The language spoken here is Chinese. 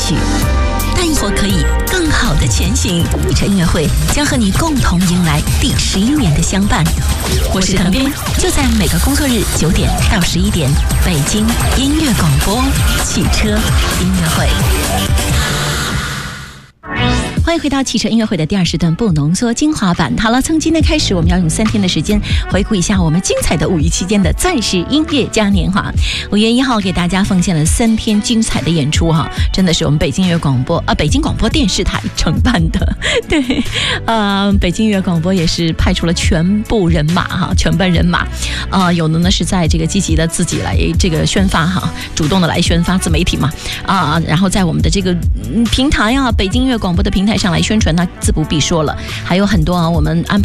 去，但或可以更好的前行。汽车音乐会将和你共同迎来第11年的相伴。我是滕斌，就在每个工作日9点到11点，北京音乐广播汽车音乐会。欢迎回到汽车音乐会的第2时段不浓缩精华版。好了，从今天开始，我们要用3天的时间回顾一下我们精彩的5一期间的钻石音乐嘉年华。5月1号给大家奉献了3天精彩的演出哈，真的是我们北京音乐广播北京广播电视台承办的。对，北京音乐广播也是派出了全部人马哈，全班人马。有的呢是在这个积极的自己来这个宣发哈，主动的来宣发，自媒体嘛然后在我们的这个平台北京音乐广播的平台上来宣传，那自不必说了。还有很多我们安排